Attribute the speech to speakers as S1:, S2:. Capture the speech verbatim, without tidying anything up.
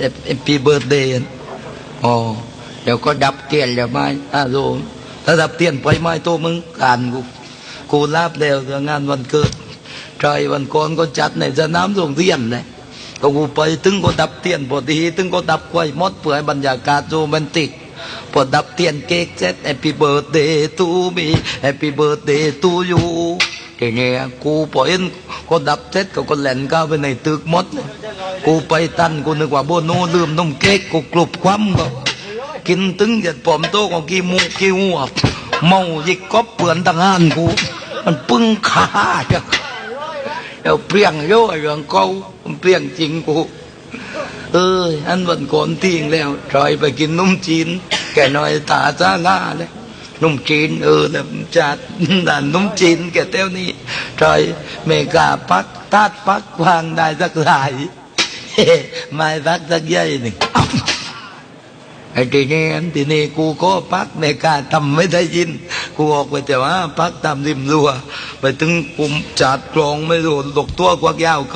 S1: เอพีเบิร์ดเดย์อ๋อเดี๋ยวก็ดับเทียนเดี๋ยวไม่อ่ะโยมถ้าดับเทียนไปไม่ตัวมึงการกูกูลาบแล้วงานวันเกิดใช่วันก่อนก็จัดในสนามโรงเรียนเลยก็กูไปตึงก็ดับเทียนพอดีตึงก็ดับไฟมดเพื่อบรรยากาศโรแมนติกพอดับเทียนเค้กเสร็จ Happy Birthday to me Happy Birthday to you ทีนี้กูพอเห็นก็ดับเสร็จก็ก็แหลนก้าวไปในตึกมดกูไปตันกูนึกว่าโบโน่ลืมนมเค้กกูกลุบคว่ำก็กินตึงหยัดผมโตของกีมูกีหัวเมายิกก๊อบเปื่อนต่างหานกูมันปึ้งขาจ้ะเอาเปรี้ยงโย่เรื่องเก่ามันเปรี้ยงจริงกูเอออันวันก่อนทิ้งแล้วทอยไปกินนุ่มจีนแกน้อยตาซาลาเลยนุ่มจีนเออแล้วจัดด่านนุ่มจีนแกเต้านี้ทอยเมกาปักตาดปักวางได้สักหลายไม่ปักสักใหญ่หนึ่งไอ้ทีนี้ทีนี้กูก็ปักเมกาทำไม่ได้ยินกูออกไปแต่ว่าปักตามริมรั้วไปถึงปุ่มจัดกรองไม่รู้หลกตัวกวักยาว